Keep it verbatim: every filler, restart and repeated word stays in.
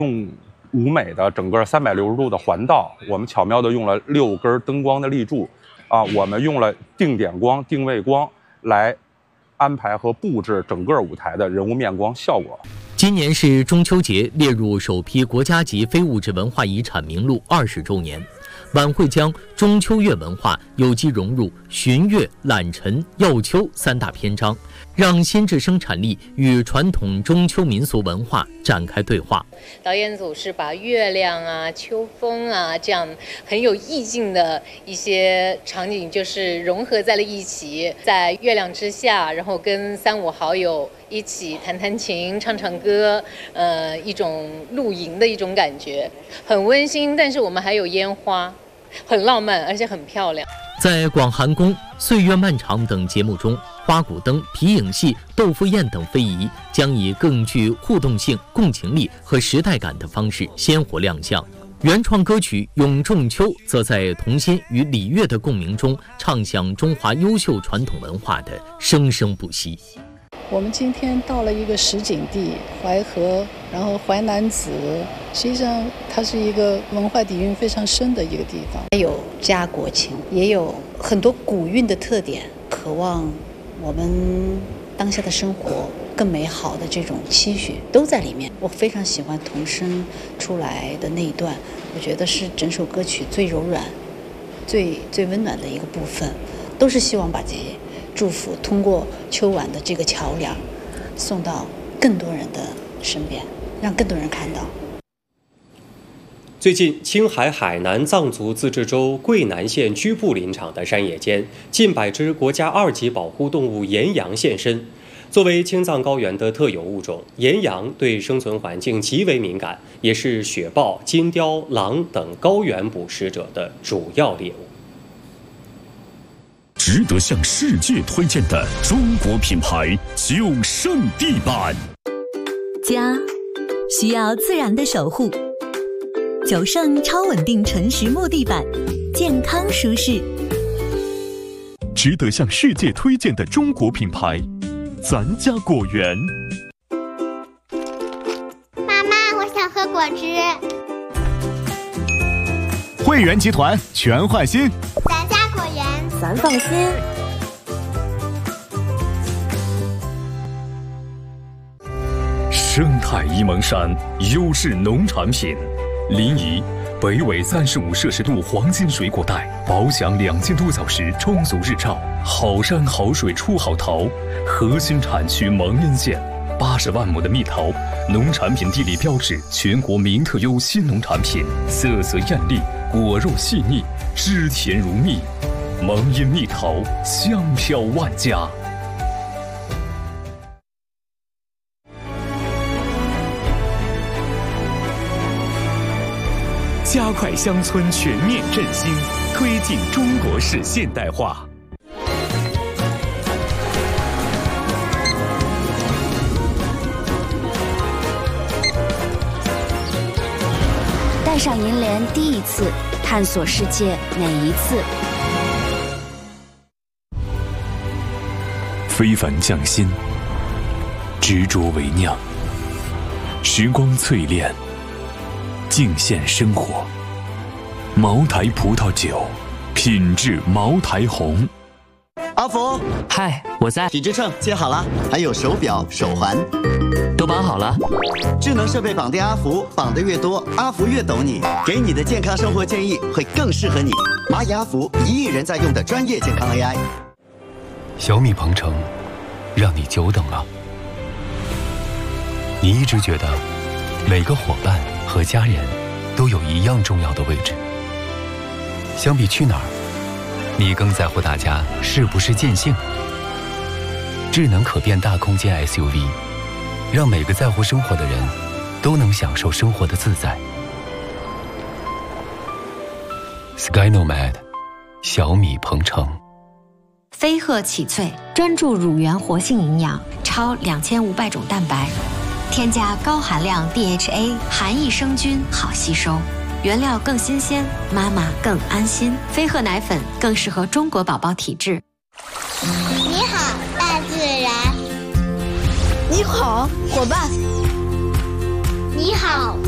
用舞美的整个三百六十度的环道，我们巧妙的用了六根灯光的立柱，啊，我们用了定点光、定位光来安排和布置整个舞台的人物面光效果。 今年是中秋节列入首批国家级非物质文化遗产名录二十周年。晚会将中秋月文化有机融入旬月、揽晨、耀秋三大篇章，让新质生产力与传统中秋民俗文化展开对话。 导演组是把月亮啊、秋风啊这样很有意境的一些场景，就是融合在了一起，在月亮之下，然后跟三五好友一起弹弹琴、唱唱歌，呃，一种露营的一种感觉，很温馨。但是我们还有烟花。很浪漫，而且很漂亮。 在广寒宫、岁月漫长等节目中，花鼓灯、皮影戏、豆腐宴等非遗将以更具互动性、共情力和时代感的方式鲜活亮相。原创歌曲《咏仲秋》则在童心与礼乐的共鸣中，唱响中华优秀传统文化的生生不息。 我们今天到了一个实景地淮河，然后淮南子，实际上它是一个文化底蕴非常深的一个地方， 有家国情，也有很多古韵的特点，渴望我们当下的生活更美好的这种期许都在里面。我非常喜欢童声出来的那一段，我觉得是整首歌曲最柔软、最最温暖的一个部分，都是希望把这些祝福通过秋晚的这个桥梁送到更多人的身边，让更多人看到。 最近，青海海南藏族自治州桂南县居布林场的山野间，近百只国家二级保护动物岩羊现身。作为青藏高原的特有物种，岩羊对生存环境极为敏感，也是雪豹、金雕、狼等高原捕食者的主要猎物。 值得向世界推荐的中国品牌九圣地板。 家需要自然的守护，九圣超稳定纯实木地板，健康舒适。 值得向世界推荐的中国品牌咱家果园。 妈妈，我想喝果汁。 汇源集团全换新， 咱家果园， 咱放心。 生态沂蒙山优质农产品，临沂北纬三十五摄氏度黄金水果带，保享两千多小时充足日照，好山好水出好桃。核心产区蒙阴县，八十万亩的蜜桃，农产品地理标志，全国名特优新农产品，色泽艳丽，果肉细腻，汁甜如蜜。蒙阴蜜桃，香飘万家。加快乡村全面振兴，推进中国式现代化。 带上银联第一次，探索世界每一次。 非凡匠心，执着为酿，时光淬炼，敬献生活。茅台葡萄酒，品质茅台红。 阿福， 嗨，我在。 体脂秤接好了，还有手表、手环， 都绑好了。 智能设备绑定阿福，绑得越多，阿福越懂你，给你的健康生活建议会更适合你。蚂蚁阿福，一亿人在用的专业健康 A I。 小米鹏程，让你久等了。你一直觉得，每个伙伴和家人都有一样重要的位置。相比去哪儿，你更在乎大家是不是尽兴。智能可变大空间 S U V， 让每个在乎生活的人都能享受生活的自在。Sky Nomad， 小米鹏程。 飞鹤启萃，专注乳源活性营养，超两千五百种蛋白，添加高含量 D H A， 含益生菌，好吸收。原料更新鲜，妈妈更安心。飞鹤奶粉更适合中国宝宝体质。 你好，大自然。 你好，伙伴。 你好，